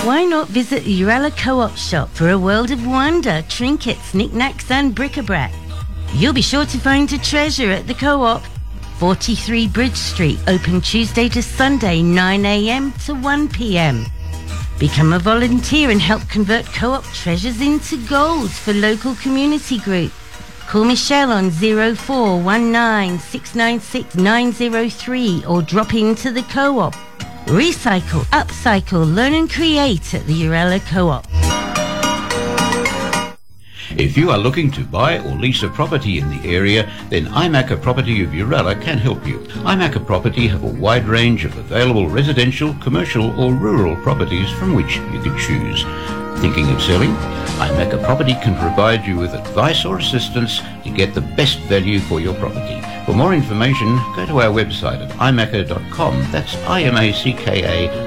Why not visit the Urella Co-op shop for a world of wonder, trinkets, knickknacks and bric-a-brac? You'll be sure to find a treasure at the Co-op. 43 Bridge Street, open Tuesday to Sunday, 9 a.m. to 1 p.m. Become a volunteer and help convert Co-op treasures into gold for local community group. Call Michelle on 0419 696 903 or drop into the Co-op. Recycle, upcycle, learn and create at the Urella Co-op. If you are looking to buy or lease a property in the area, then iMacca Property of Urella can help you. iMacca Property have a wide range of available residential, commercial or rural properties from which you can choose. Thinking of selling? iMacca Property can provide you with advice or assistance to get the best value for your property. For more information, go to our website at imacca.com. That's imacka